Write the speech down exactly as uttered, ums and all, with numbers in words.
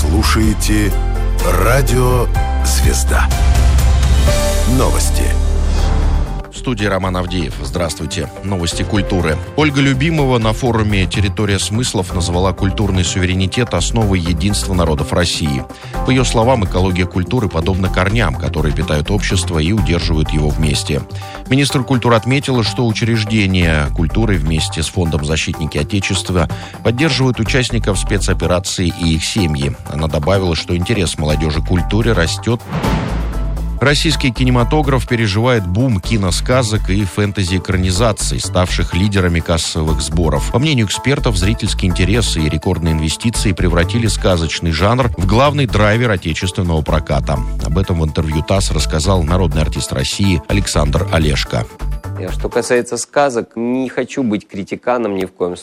слушаете «Радио Звезда». Новости. В студии Роман Авдеев. Здравствуйте. Новости культуры. Ольга Любимова на форуме «Территория смыслов» назвала культурный суверенитет основой единства народов России. По ее словам, экология культуры подобна корням, которые питают общество и удерживают его вместе. Министр культуры отметила, что учреждения культуры вместе с Фондом «Защитники Отечества» поддерживают участников спецоперации и их семьи. Она добавила, что интерес молодежи к культуре растет. Российский кинематограф переживает бум киносказок и фэнтези-экранизаций, ставших лидерами кассовых сборов. По мнению экспертов, зрительский интерес и рекордные инвестиции превратили сказочный жанр в главный драйвер отечественного проката. Об этом в интервью ТАСС рассказал народный артист России Александр Олешко. Что касается сказок, не хочу быть критиканом ни в коем